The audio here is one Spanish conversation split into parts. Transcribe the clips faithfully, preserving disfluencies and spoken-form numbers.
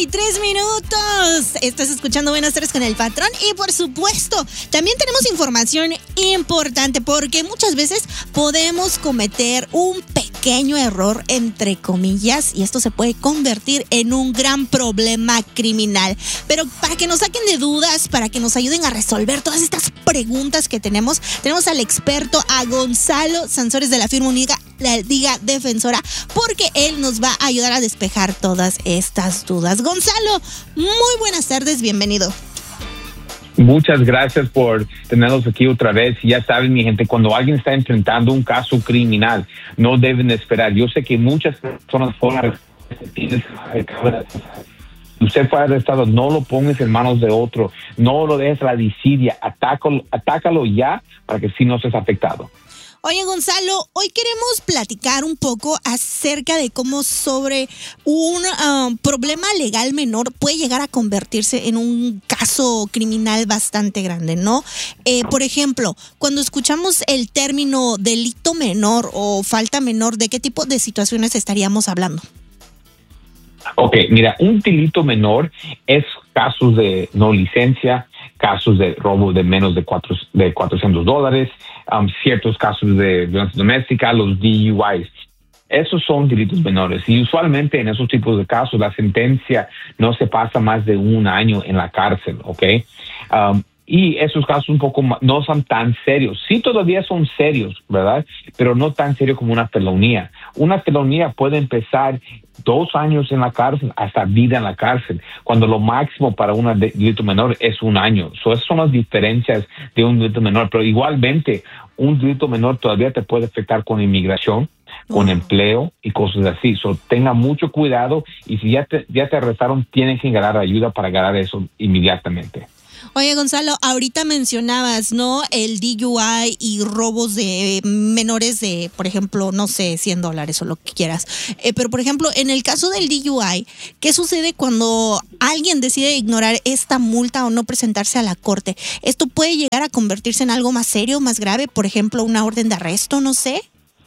y tres minutos. Estás escuchando Buenas Tardes con el Patrón. Y por supuesto, también tenemos información importante, porque muchas veces podemos cometer un pequeño error, entre comillas, y esto se puede convertir en un gran problema criminal. Pero para que nos saquen de dudas, para que nos ayuden a resolver todas estas preguntas que tenemos, tenemos al experto, a Gonzalo Sansores de la firma Uniga, la Liga Defensora, porque él nos va a ayudar a despejar todas estas dudas. Gonzalo, muy buenas tardes, bienvenido. Muchas gracias por tenerlos aquí otra vez. Ya saben, mi gente, cuando alguien está enfrentando un caso criminal, no deben esperar. Yo sé que muchas personas fueron arrestadas. Usted fue arrestado, no lo pongas en manos de otro, no lo dejes a la desidia, atácalo, atácalo ya para que sí no seas afectado. Oye, Gonzalo, hoy queremos platicar un poco acerca de cómo sobre un uh, problema legal menor puede llegar a convertirse en un caso criminal bastante grande, ¿no? Eh, por ejemplo, cuando escuchamos el término delito menor o falta menor, ¿de qué tipo de situaciones estaríamos hablando? Ok, mira, un delito menor es casos de no licencia, casos de robo de menos de, cuatro, de cuatrocientos dólares, um, ciertos casos de violencia doméstica, los D U Is. Esos son delitos menores y usualmente en esos tipos de casos la sentencia no se pasa más de un año en la cárcel, ¿ok? Um, y esos casos un poco más, no son tan serios. Sí, todavía son serios, ¿verdad? Pero no tan serio como una felonía. Una felonía puede empezar dos años en la cárcel hasta vida en la cárcel, cuando lo máximo para un delito menor es un año. So, esas son las diferencias de un delito menor, pero igualmente un delito menor todavía te puede afectar con inmigración, con uh-huh. empleo y cosas así. So, tenga mucho cuidado y si ya te, ya te arrestaron, tienen que ganar ayuda para ganar eso inmediatamente. Oye, Gonzalo, ahorita mencionabas, ¿no? El D U I y robos de menores de, por ejemplo, no sé, cien dólares o lo que quieras. Eh, pero, por ejemplo, en el caso del D U I, ¿qué sucede cuando alguien decide ignorar esta multa o no presentarse a la corte? ¿Esto puede llegar a convertirse en algo más serio, más grave? Por ejemplo, una orden de arresto, no sé.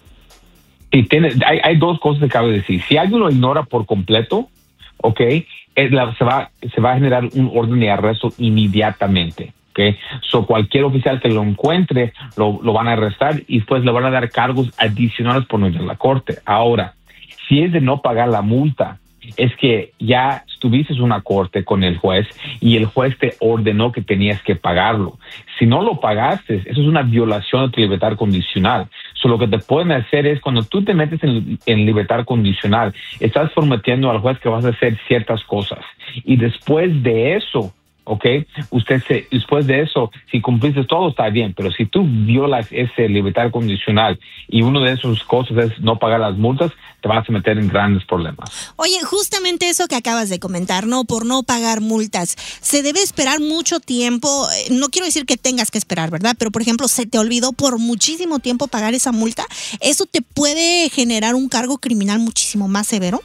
Sí, tiene, hay, hay dos cosas que cabe decir. Si alguien lo ignora por completo, ok, es la, se va se va a generar un orden de arresto inmediatamente, ¿ok? So, cualquier oficial que lo encuentre lo, lo van a arrestar y después le van a dar cargos adicionales por no ir a la corte. Ahora, si es de no pagar la multa, es que ya estuviste en una corte con el juez y el juez te ordenó que tenías que pagarlo. Si no lo pagaste, eso es una violación de tu libertad condicional. So, lo que te pueden hacer es, cuando tú te metes en, en libertad condicional, estás prometiendo al juez que vas a hacer ciertas cosas. Y después de eso, ¿ok? Usted se, después de eso, si cumpliste todo, está bien. Pero si tú violas ese libertad condicional y una de esas cosas es no pagar las multas, te vas a meter en grandes problemas. Oye, justamente eso que acabas de comentar, ¿no? Por no pagar multas, ¿se debe esperar mucho tiempo? No quiero decir que tengas que esperar, ¿verdad? Pero, por ejemplo, ¿se te olvidó por muchísimo tiempo pagar esa multa? ¿Eso te puede generar un cargo criminal muchísimo más severo?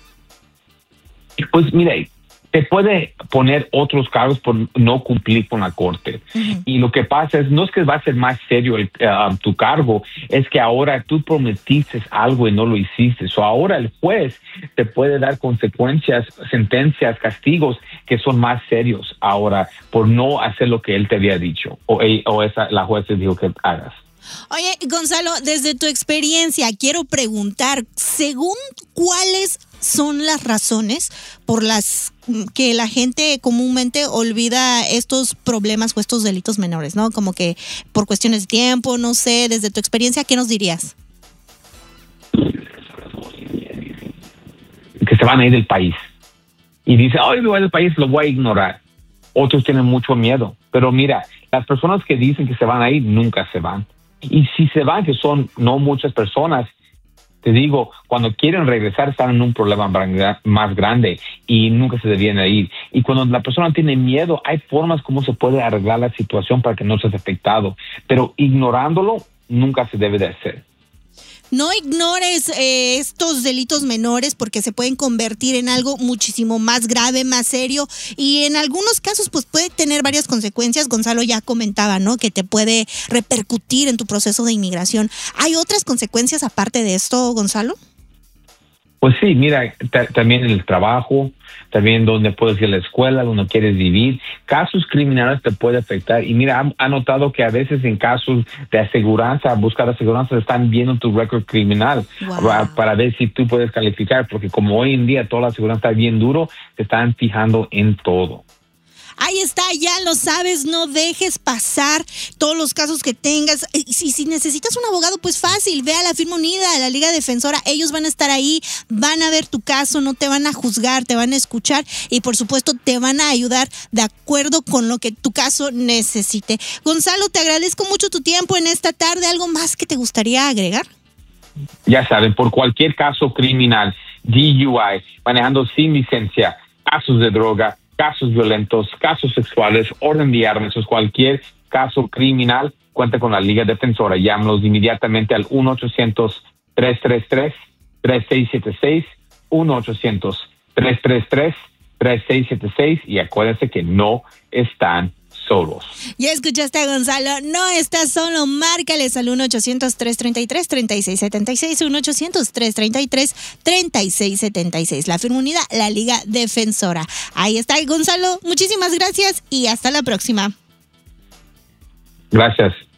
Pues, mira, te puede poner otros cargos por no cumplir con la corte. Uh-huh. Y lo que pasa es, no es que va a ser más serio el, uh, tu cargo, es que ahora tú prometiste algo y no lo hiciste. So, ahora el juez te puede dar consecuencias, sentencias, castigos que son más serios ahora por no hacer lo que él te había dicho o, o esa, la juez te dijo que hagas. Oye, Gonzalo, desde tu experiencia, quiero preguntar, según cuáles son las razones por las que la gente comúnmente olvida estos problemas o estos delitos menores, ¿no? Como que por cuestiones de tiempo, no sé, desde tu experiencia, ¿qué nos dirías? Que se van a ir del país. Y dice, ay, me voy del país, lo voy a ignorar. Otros tienen mucho miedo. Pero mira, las personas que dicen que se van a ir, nunca se van. Y si se van, que son no muchas personas, te digo, cuando quieren regresar están en un problema más grande y nunca se debían ir. Y cuando la persona tiene miedo, hay formas como se puede arreglar la situación para que no seas afectado. Pero ignorándolo, nunca se debe de hacer. No ignores eh, estos delitos menores porque se pueden convertir en algo muchísimo más grave, más serio y en algunos casos pues puede tener varias consecuencias. Gonzalo ya comentaba, ¿no? Que te puede repercutir en tu proceso de inmigración. ¿Hay otras consecuencias aparte de esto, Gonzalo? Pues sí, mira, ta- también en el trabajo, también donde puedes ir a la escuela, donde quieres vivir. Casos criminales te puede afectar. Y mira, ha, ha notado que a veces en casos de aseguranza, buscar aseguranza, están viendo tu récord criminal Wow. para, para ver si tú puedes calificar. Porque como hoy en día toda la aseguranza está bien duro, te están fijando en todo. Ahí está, ya lo sabes, no dejes pasar todos los casos que tengas. Y Si, si necesitas un abogado, pues fácil, ve a la Firma Unida, a la Liga Defensora, ellos van a estar ahí, van a ver tu caso, no te van a juzgar, te van a escuchar y por supuesto te van a ayudar de acuerdo con lo que tu caso necesite. Gonzalo, te agradezco mucho tu tiempo en esta tarde. ¿Algo más que te gustaría agregar? Ya saben, por cualquier caso criminal, D U I, manejando sin licencia, casos de droga, casos violentos, casos sexuales, orden de armas, cualquier caso criminal, cuenta con la Liga Defensora. Llámanos inmediatamente al uno ochocientos, tres tres tres, tres seis siete seis, uno ochocientos, tres tres tres, tres seis siete seis y acuérdense que no están solos. Ya escuchaste a Gonzalo, no estás solo, márcales al uno ochocientos, tres treinta y tres, treinta y seis setenta y seis, uno ochocientos, tres treinta y tres, treinta y seis setenta y seis. La Firma Unida, la Liga Defensora. Ahí está Gonzalo, muchísimas gracias y hasta la próxima. Gracias.